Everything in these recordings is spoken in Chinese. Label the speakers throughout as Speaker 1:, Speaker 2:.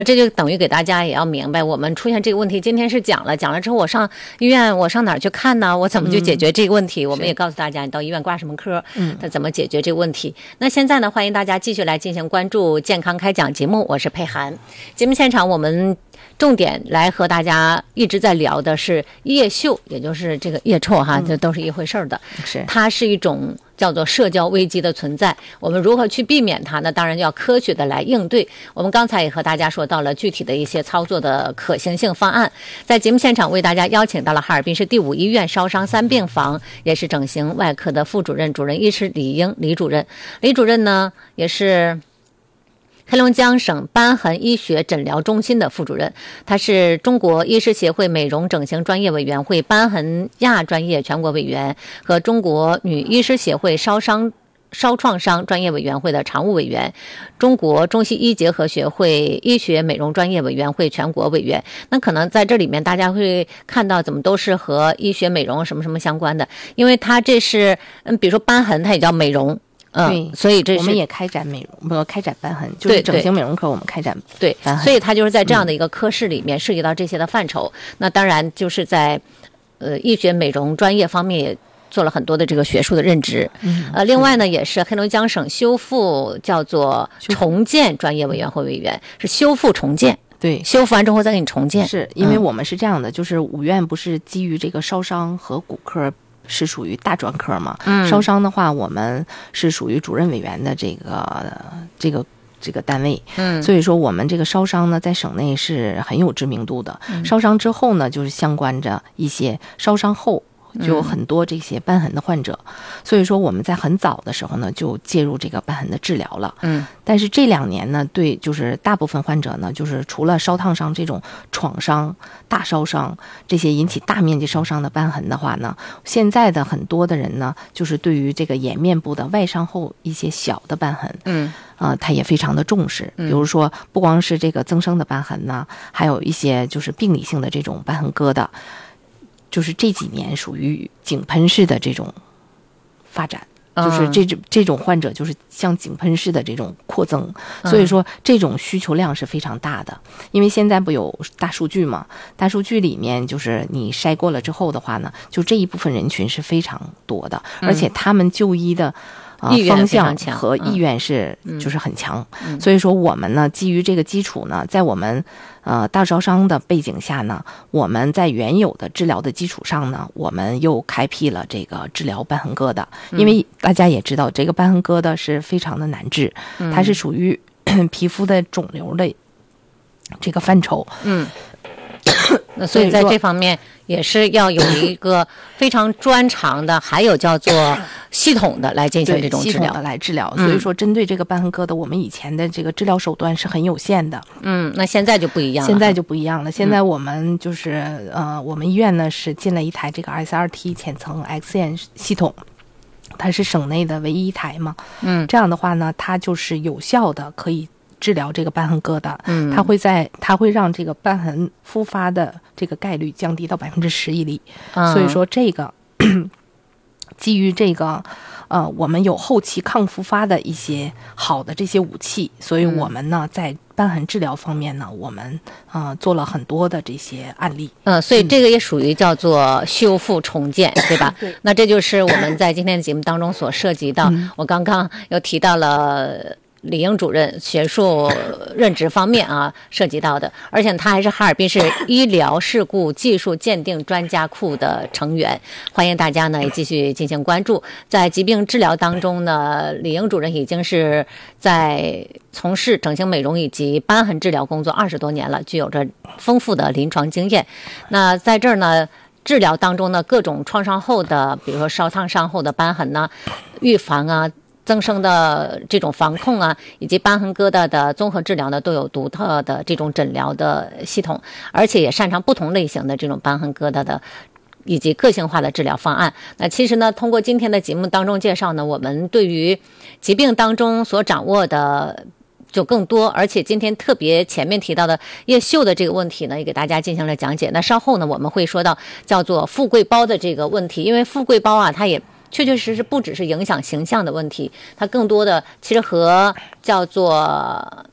Speaker 1: 这就等于给大家也要明白，我们出现这个问题，今天是讲了之后，我上医院，我上哪儿去看呢？我怎么去解决这个问题？我们也告诉大家，你到医院挂什么科，他怎么解决这个问题。那现在呢，欢迎大家继续来进行关注健康开讲节目，我是佩涵。节目现场我们重点来和大家一直在聊的是腋嗅，也就是这个腋臭哈，这都是一回事的。
Speaker 2: 是，
Speaker 1: 它是一种叫做社交危机的存在，我们如何去避免它呢？当然要科学的来应对。我们刚才也和大家说到了具体的一些操作的可行性方案，在节目现场为大家邀请到了哈尔滨市第5医院烧伤3病房，也是整形外科的副主任、主任医师李英李主任。李主任呢，也是黑龙江省瘢痕医学诊疗中心的副主任，他是中国医师协会美容整形专业委员会瘢痕亚专业全国委员和中国女医师协会烧创伤专业委员会的常务委员，中国中西医结合学会医学美容专业委员会全国委员。那可能在这里面大家会看到怎么都是和医学美容什么什么相关的，因为它这是比如说瘢痕它也叫美容。
Speaker 2: 对，
Speaker 1: 所以这是
Speaker 2: 我们也开展美容，不开展瘢痕，就是整形美容科我们开展
Speaker 1: 对
Speaker 2: 瘢痕，
Speaker 1: 所以它就是在这样的一个科室里面涉及到这些的范畴。那当然就是在医学美容专业方面也做了很多的这个学术的任职。另外呢，也是黑龙江省修复叫做重建专业委员会委员，是修复重建。
Speaker 2: 对，
Speaker 1: 修复完之后再给你重建。
Speaker 2: 是因为我们是这样的，就是5院不是基于这个烧伤和骨科是属于大专科嘛？烧伤的话，我们是属于主任委员的这个单位。所以说我们这个烧伤呢，在省内是很有知名度的。烧伤之后呢，就是相关着一些烧伤后就有很多这些瘢痕的患者，所以说我们在很早的时候呢就介入这个瘢痕的治疗了。但是这2年呢，对，就是大部分患者呢，就是除了烧烫伤这种创伤、大烧伤这些引起大面积烧伤的瘢痕的话呢，现在的很多的人呢，就是对于这个颜面部的外伤后一些小的瘢痕，他也非常的重视。比如说，不光是这个增生的瘢痕呢，还有一些就是病理性的这种瘢痕疙瘩。就是这几年属于井喷式的这种发展，就是这种患者就是像井喷式的这种扩增，所以说这种需求量是非常大的。因为现在不有大数据嘛，大数据里面就是你筛过了之后的话呢，就这一部分人群是非常多的，而且他们就医的方向和意愿是就是很强。所以说我们呢，基于这个基础呢，在我们大烧伤的背景下呢，我们在原有的治疗的基础上呢，我们又开辟了这个治疗瘢痕疙瘩。因为大家也知道，这个瘢痕疙瘩是非常的难治，它是属于皮肤的肿瘤的这个范畴。
Speaker 1: 那所以在这方面也是要有一个非常专长的，还有叫做系统的来进行这种治疗，
Speaker 2: 系统的来治疗。所以说，针对这个瘢痕疙瘩，我们以前的这个治疗手段是很有限的。
Speaker 1: 那现在就不一样了。
Speaker 2: 现在就不一样了。现在我们就是我们医院呢是进了一台这个 SRT 浅层 X 线系统。它是省内的唯一一台嘛，这样的话呢，它就是有效的可以治疗这个瘢痕疙瘩，它会让这个瘢痕复发的这个概率降低到10%以里。所以说这个基于这个我们有后期抗复发的一些好的这些武器，所以我们呢在瘢痕治疗方面呢，我们做了很多的这些案例。
Speaker 1: 所以这个也属于叫做修复重建，对吧？
Speaker 2: 对。
Speaker 1: 那这就是我们在今天的节目当中所涉及到，我刚刚又提到了李英主任学术任职方面涉及到的，而且他还是哈尔滨市医疗事故技术鉴定专家库的成员。欢迎大家呢也继续进行关注。在疾病治疗当中呢，李英主任已经是在从事整形美容以及瘢痕治疗工作20多年了，具有着丰富的临床经验。那在这儿呢，治疗当中呢，各种创伤后的，比如说烧烫伤后的瘢痕呢，预防增生的这种防控以及瘢痕疙瘩的综合治疗呢，都有独特的这种诊疗的系统，而且也擅长不同类型的这种瘢痕疙瘩的以及个性化的治疗方案。那其实呢，通过今天的节目当中介绍呢，我们对于疾病当中所掌握的就更多，而且今天特别前面提到的腋嗅的这个问题呢，也给大家进行了讲解。那稍后呢，我们会说到叫做富贵包的这个问题，因为富贵包它也确确实实不只是影响形象的问题，它更多的其实和叫做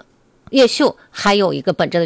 Speaker 1: 叶锈还有一个本质的